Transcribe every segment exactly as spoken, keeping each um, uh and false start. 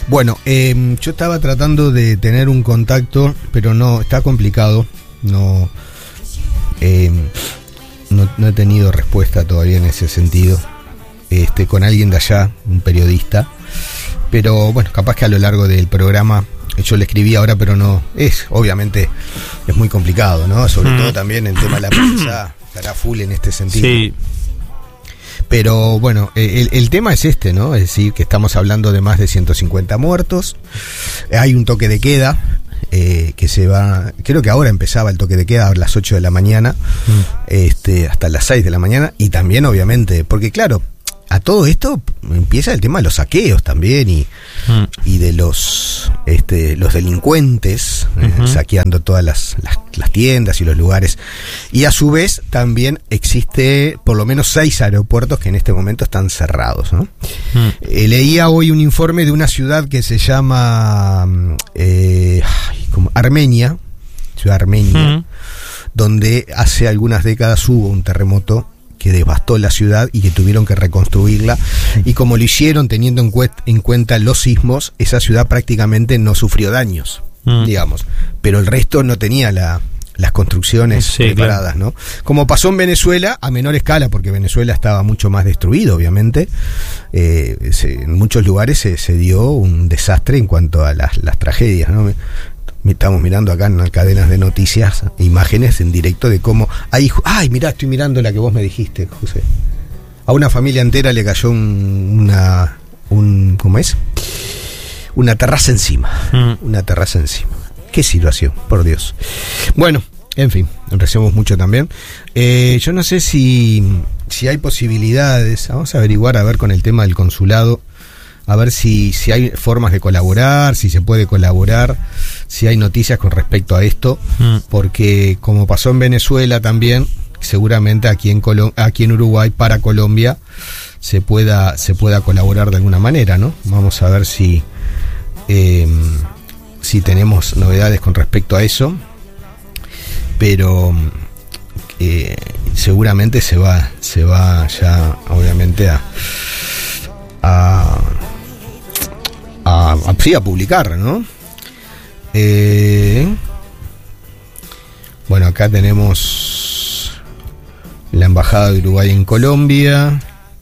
Bueno, eh, yo estaba tratando de tener un contacto, pero no, está complicado. No, eh, no, no he tenido respuesta todavía en ese sentido. Este, con alguien de allá, un periodista. Pero bueno, capaz que a lo largo del programa yo le escribí ahora, pero no, es, obviamente, es muy complicado, ¿no? Sobre mm. todo también el tema de la prensa estará full en este sentido. Sí. Pero bueno, el, el tema es este, ¿no? Es decir, que estamos hablando de más de ciento cincuenta muertos. Hay un toque de queda eh, que se va, creo que ahora empezaba el toque de queda a las ocho de la mañana, mm. este, hasta las seis de la mañana. Y también, obviamente, porque claro, a todo esto empieza el tema de los saqueos también y, mm. y de los este, los delincuentes uh-huh. eh, saqueando todas las, las, las tiendas y los lugares. Y a su vez también existe por lo menos seis aeropuertos que en este momento están cerrados, ¿no? Mm. Eh, leía hoy un informe de una ciudad que se llama eh, como Armenia, ciudad Armenia, mm. donde hace algunas décadas hubo un terremoto que devastó la ciudad y que tuvieron que reconstruirla, y como lo hicieron teniendo en, cu- en cuenta los sismos, esa ciudad prácticamente no sufrió daños, mm. digamos, pero el resto no tenía la, las construcciones sí, preparadas, claro. ¿no? Como pasó en Venezuela, a menor escala, porque Venezuela estaba mucho más destruido, obviamente, eh, se, en muchos lugares se, se dio un desastre en cuanto a las, las tragedias, ¿no? Estamos mirando acá en las cadenas de noticias imágenes en directo de cómo ay, ay mirá, estoy mirando la que vos me dijiste, José. A una familia entera le cayó un, una un ¿cómo es? Una terraza encima, mm. una terraza encima. Qué situación, por Dios. Bueno, en fin, recibimos mucho también. Eh, yo no sé si si hay posibilidades, vamos a averiguar a ver con el tema del consulado. A ver si, si hay formas de colaborar, si se puede colaborar, si hay noticias con respecto a esto, mm. porque como pasó en Venezuela también, seguramente aquí en Colo- aquí en Uruguay para Colombia se pueda se pueda colaborar de alguna manera, ¿no? Vamos a ver si eh, si tenemos novedades con respecto a eso, pero eh, seguramente se va se va ya obviamente a a A, a, sí, a publicar, ¿no? Eh, bueno, acá tenemos la Embajada de Uruguay en Colombia.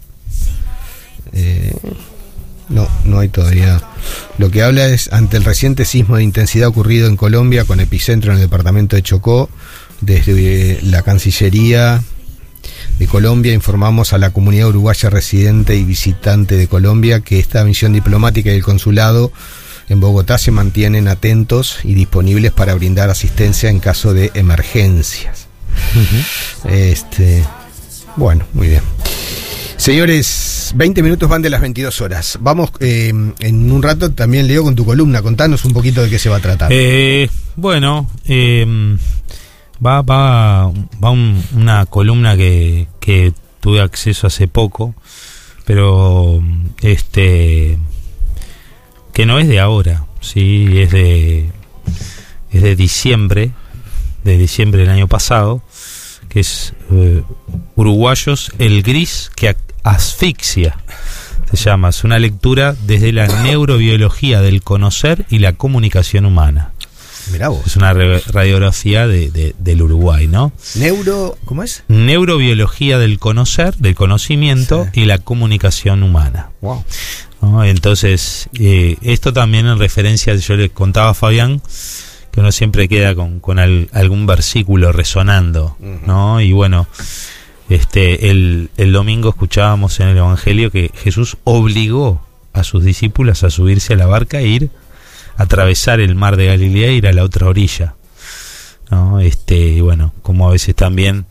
Eh, no, no hay todavía. Lo que habla es, ante el reciente sismo de intensidad ocurrido en Colombia, con epicentro en el departamento de Chocó, desde la Cancillería de Colombia informamos a la comunidad uruguaya residente y visitante de Colombia que esta misión diplomática y el consulado en Bogotá se mantienen atentos y disponibles para brindar asistencia en caso de emergencias. Uh-huh. Este, bueno, muy bien. Señores, veinte minutos van de las veintidós horas. Vamos, eh, en un rato también, Leo, con tu columna. Contanos un poquito de qué se va a tratar. Eh, bueno, eh... Va, va, va un, una columna que, que tuve acceso hace poco, pero este que no es de ahora, sí, es de es de diciembre, de diciembre del año pasado, que es eh, Uruguayos, el gris que asfixia, se llama. Es una lectura desde la neurobiología del conocer y la comunicación humana. Mirá vos. Es una re- radiografía de, de, del Uruguay, ¿no? Neuro, ¿cómo es? Neurobiología del conocer, del conocimiento sí. y la comunicación humana. Wow. ¿No? Entonces, eh, esto también en referencia, yo le contaba a Fabián, que uno siempre queda con, con al, algún versículo resonando, uh-huh. ¿no? Y bueno, este, el, el domingo escuchábamos en el Evangelio que Jesús obligó a sus discípulos a subirse a la barca e ir atravesar el mar de Galilea e ir a la otra orilla, ¿no? Este, y bueno, como a veces también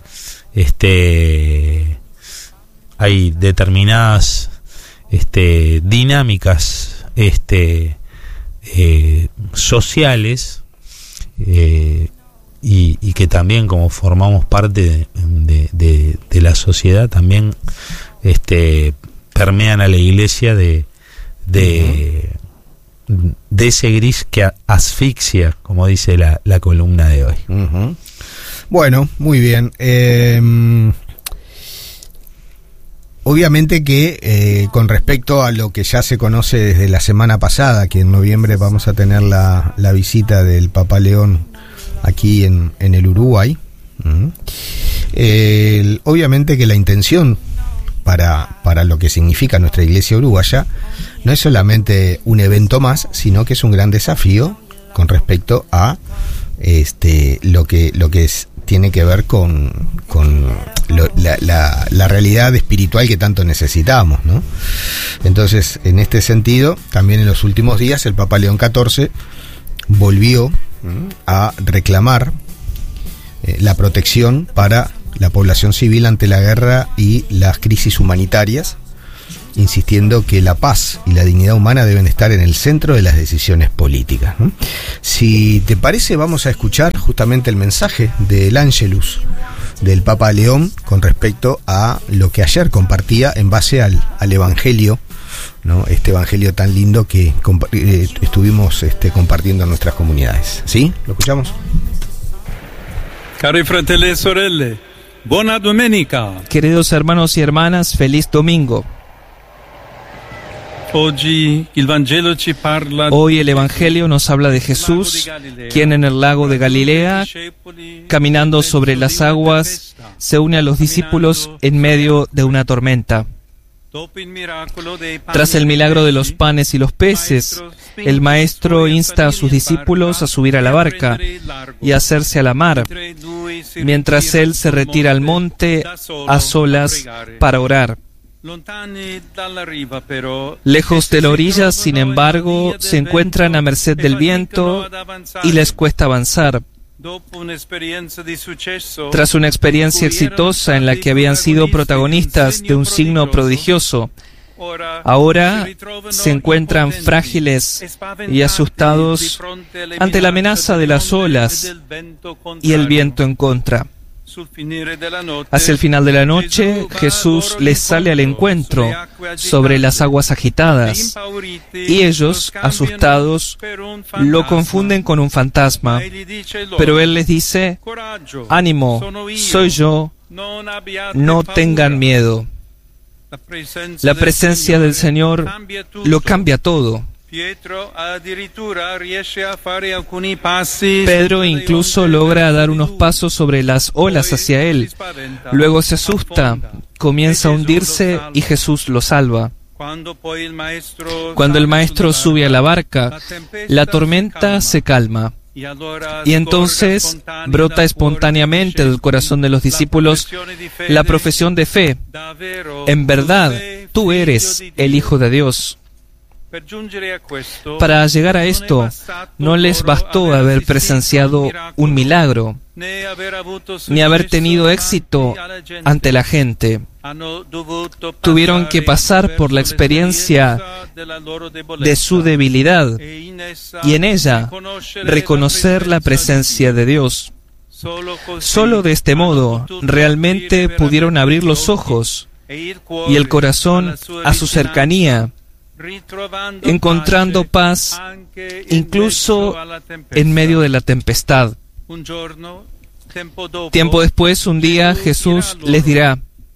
este hay determinadas este dinámicas este eh, sociales eh, y, y que también como formamos parte de, de, de, de la sociedad también este permean a la iglesia de de uh-huh. de ese gris que asfixia, como dice la, la columna de hoy. Uh-huh. Bueno, muy bien. Eh, obviamente que eh, con respecto a lo que ya se conoce desde la semana pasada, que en noviembre vamos a tener la, la visita del Papa León aquí en, en el Uruguay, uh-huh. eh, obviamente que la intención para, para lo que significa nuestra iglesia uruguaya no es solamente un evento más, sino que es un gran desafío con respecto a este lo que lo que es, tiene que ver con, con lo, la, la, la realidad espiritual que tanto necesitamos, ¿no? Entonces, en este sentido, también en los últimos días el Papa León catorce volvió a reclamar eh, la protección para la población civil ante la guerra y las crisis humanitarias, insistiendo que la paz y la dignidad humana deben estar en el centro de las decisiones políticas, ¿no? Si te parece, vamos a escuchar justamente el mensaje del Ángelus del Papa León con respecto a lo que ayer compartía en base al, al Evangelio, ¿no? Este Evangelio tan lindo que comp- eh, estuvimos este, compartiendo en nuestras comunidades. ¿Sí? ¿Lo escuchamos? Cari fratelli e sorelle, buona domenica. Queridos hermanos y hermanas, feliz domingo. Hoy el Evangelio nos habla de Jesús, quien en el lago de Galilea, caminando sobre las aguas, se une a los discípulos en medio de una tormenta. Tras el milagro de los panes y los peces, el Maestro insta a sus discípulos a subir a la barca y a hacerse a la mar, mientras Él se retira al monte a solas para orar. Lejos de la orilla, sin embargo, se encuentran a merced del viento y les cuesta avanzar. Tras una experiencia exitosa en la que habían sido protagonistas de un signo prodigioso, ahora se encuentran frágiles y asustados ante la amenaza de las olas y el viento en contra. Hacia el final de la noche, Jesús les sale al encuentro sobre las aguas agitadas, y ellos, asustados, lo confunden con un fantasma. Pero Él les dice: «Ánimo, soy yo, no tengan miedo». La presencia del Señor lo cambia todo. Pedro incluso logra dar unos pasos sobre las olas hacia él. Luego se asusta, comienza a hundirse y Jesús lo salva. Cuando el Maestro sube a la barca, la tormenta se calma. Y entonces brota espontáneamente del corazón de los discípulos la profesión de fe: «En verdad, tú eres el Hijo de Dios». Para llegar a esto, no les bastó haber presenciado un milagro, ni haber tenido éxito ante la gente. Tuvieron que pasar por la experiencia de su debilidad y en ella reconocer la presencia de Dios. Solo de este modo realmente pudieron abrir los ojos y el corazón a su cercanía, encontrando paz incluso en medio de la tempestad. Tiempo después, un día, Jesús les dirá: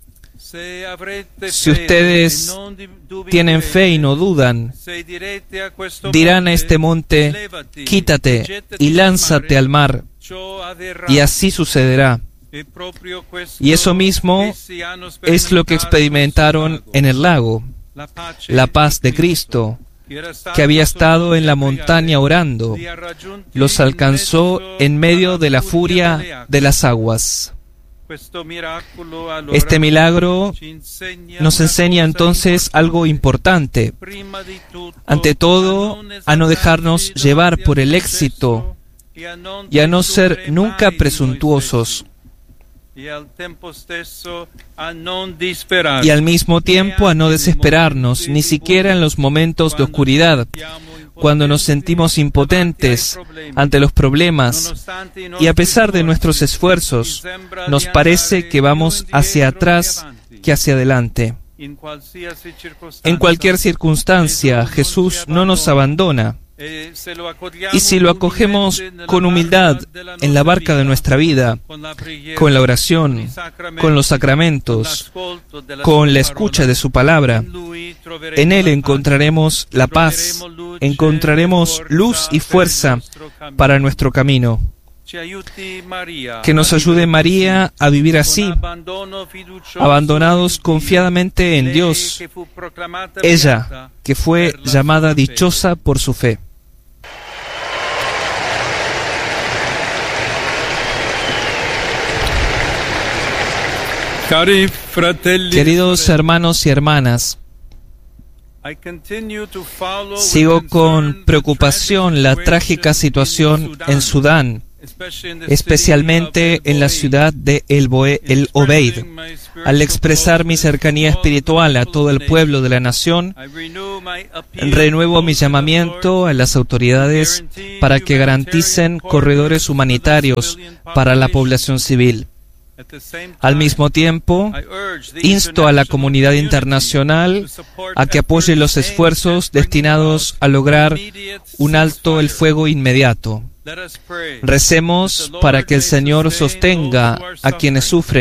si ustedes tienen fe y no dudan, dirán a este monte: quítate y lánzate al mar, y así sucederá. Y eso mismo es lo que experimentaron en el lago. La paz de Cristo, que había estado en la montaña orando, los alcanzó en medio de la furia de las aguas. Este milagro nos enseña entonces algo importante. Ante todo, a no dejarnos llevar por el éxito y a no ser nunca presuntuosos. Y al mismo tiempo a no desesperarnos, ni siquiera en los momentos de oscuridad, cuando nos sentimos impotentes ante los problemas y a pesar de nuestros esfuerzos, nos parece que vamos hacia atrás que hacia adelante. En cualquier circunstancia, Jesús no nos abandona. Y si lo acogemos con humildad en la barca de nuestra vida, con la oración, con los sacramentos, con la escucha de su palabra, en Él encontraremos la paz, encontraremos luz y fuerza para nuestro camino. Que nos ayude María a vivir así, abandonados confiadamente en Dios, ella que fue llamada dichosa por su fe. Queridos hermanos y hermanas, sigo con preocupación la trágica situación en Sudán, especialmente en la ciudad de El, Boe, El Obeid. Al expresar mi cercanía espiritual a todo el pueblo de la nación, renuevo mi llamamiento a las autoridades para que garanticen corredores humanitarios para la población civil. Al mismo tiempo, insto a la comunidad internacional a que apoye los esfuerzos destinados a lograr un alto el fuego inmediato. Recemos para que el Señor sostenga a quienes sufren